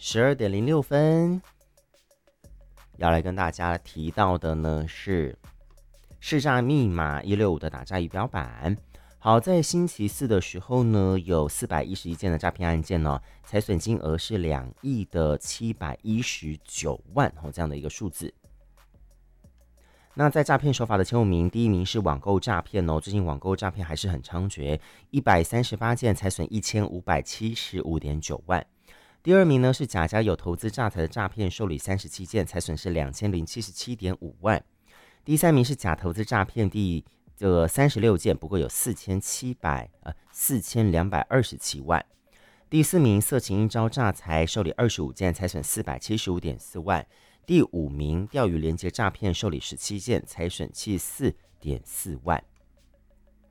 12点06分，要来跟大家提到的呢是市诈密码165的打诈仪表板。好，在星期四的时候呢，有411件的诈骗案件呢，财损金额是2亿719万这样的一个数字。那在诈骗手法的前5名，第1名是网购诈骗最近网购诈骗还是很猖獗，138件，财损1575.9万。第2名呢是假有投资诈财的诈骗，受理37件，财损是2077.5万。第3名是假投资诈骗，第36件，不过有4227万。第4名色情应招诈财，受理25件，财损475.4万。第5名钓鱼连结诈骗，受理17件，财损74.4万。